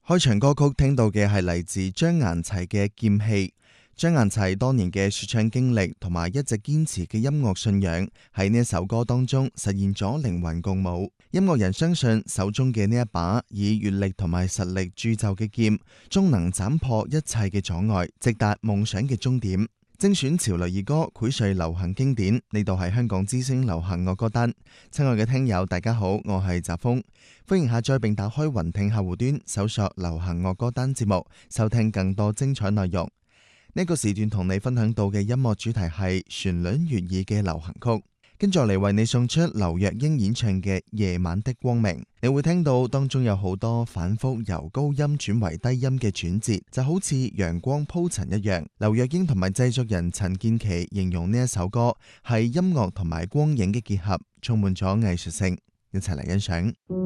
開場歌曲聽到嘅係嚟自張顏齊嘅《劍氣》。張顏齊多年嘅說唱經歷同埋一直堅持嘅音樂信仰，喺呢一首歌當中實現咗靈魂共舞。音樂人相信手中嘅呢一把以閱歷同埋實力鑄就嘅劍，終能斬破一切嘅阻礙，直達夢想嘅終點。精選潮流兒歌，薈萃流行經典。呢度係香港之聲流行樂歌單。親愛嘅聽友，大家好，我係澤峰，歡迎下載並打開雲聽客戶端，搜索流行樂歌單節目，收聽更多精彩內容。呢個時段同你分享到嘅音樂主題係旋律悅耳嘅流行曲。跟住嚟為你送出劉若英演唱嘅《夜晚的光明》，你會聽到當中有好多反覆由高音轉為低音嘅轉折，就好似陽光鋪塵一樣。劉若英同埋製作人陳建騏形容呢一首歌係音樂同埋光影嘅結合，充滿咗藝術性，一齊嚟欣賞。